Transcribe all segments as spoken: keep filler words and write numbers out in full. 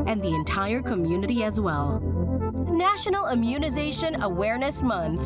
and the entire community as well. National Immunization Awareness Month.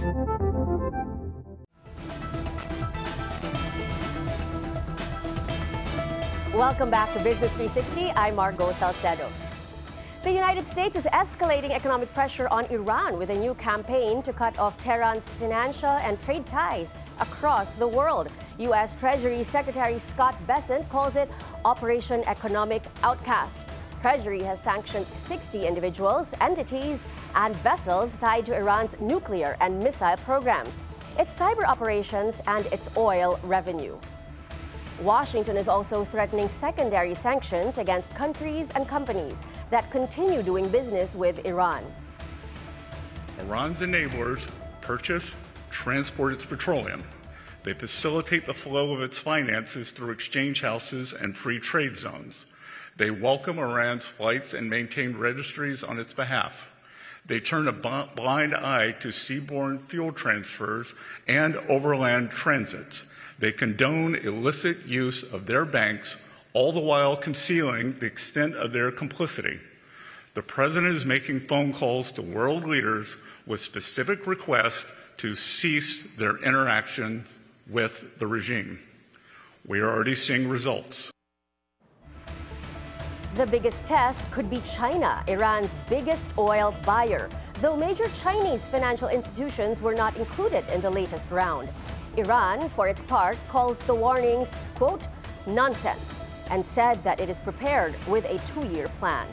Welcome back to Business three sixty. I'm Margo Salcedo. The United States is escalating economic pressure on Iran with a new campaign to cut off Tehran's financial and trade ties across the world. U S Treasury Secretary Scott Bessent calls it Operation Economic Outcast. Treasury has sanctioned sixty individuals, entities, and vessels tied to Iran's nuclear and missile programs, its cyber operations, and its oil revenue. Washington is also threatening secondary sanctions against countries and companies that continue doing business with Iran. Iran's enablers purchase, transport its petroleum. They facilitate the flow of its finances through exchange houses and free trade zones. They welcome Iran's flights and maintain registries on its behalf. They turn a blind eye to seaborne fuel transfers and overland transits. They condone illicit use of their banks, all the while concealing the extent of their complicity. The president is making phone calls to world leaders with specific requests to cease their interactions with the regime. We are already seeing results. The biggest test could be China, Iran's biggest oil buyer, though major Chinese financial institutions were not included in the latest round. Iran, for its part, calls the warnings, quote, nonsense, and said that it is prepared with a two-year plan.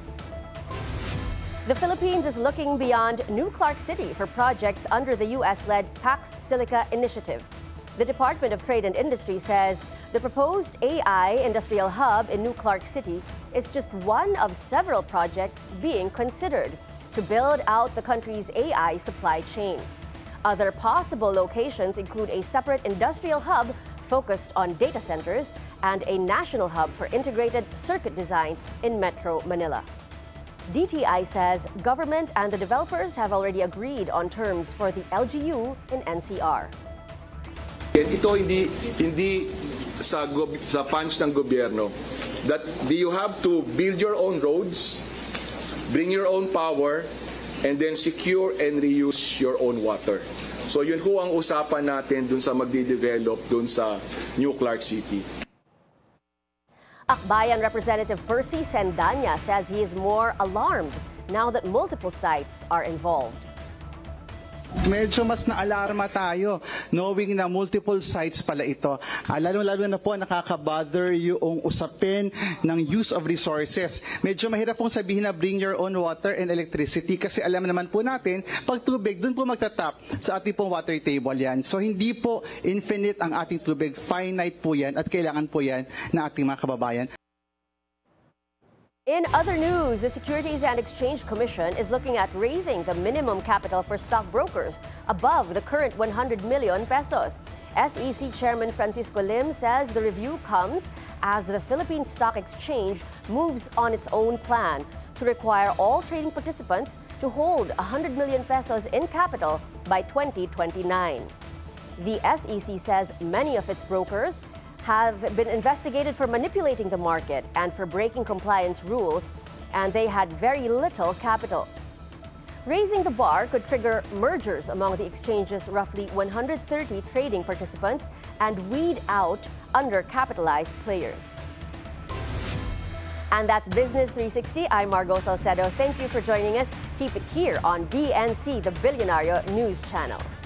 The Philippines is looking beyond New Clark City for projects under the U S-led Pax Silica initiative. The Department of Trade and Industry says the proposed A I industrial hub in New Clark City is just one of several projects being considered to build out the country's A I supply chain. Other possible locations include a separate industrial hub focused on data centers and a national hub for integrated circuit design in Metro Manila. D T I says government and the developers have already agreed on terms for the L G U in N C R. Ito hindi hindi sa sa punch ng gobyerno that you have to build your own roads, bring your own power, and then secure and reuse your own water. So yun ho ang usapan natin dun sa magde-develop dun sa New Clark City. Akbayan Representative Percy Sendanya says he is more alarmed now that multiple sites are involved. Medyo mas na-alarma tayo knowing na multiple sites pala ito. Uh, Lalo-lalo na po nakaka-bother yung usapin ng use of resources. Medyo mahirap pong sabihin na bring your own water and electricity kasi alam naman po natin, pag tubig, dun po magtatap sa ating pong water table yan. So hindi po infinite ang ating tubig, finite po yan at kailangan po yan na ating mga kababayan. In other news, the Securities and Exchange Commission is looking at raising the minimum capital for stockbrokers above the current one hundred million pesos. S E C Chairman Francisco Lim says the review comes as the Philippine Stock Exchange moves on its own plan to require all trading participants to hold one hundred million pesos in capital by twenty twenty-nine. The S E C says many of its brokers have been investigated for manipulating the market and for breaking compliance rules, and they had very little capital. Raising the bar could trigger mergers among the exchange's roughly one hundred thirty trading participants and weed out undercapitalized players. And that's Business three sixty. I'm Margo Salcedo. Thank you for joining us. Keep it here on B N C, the Billionario News Channel.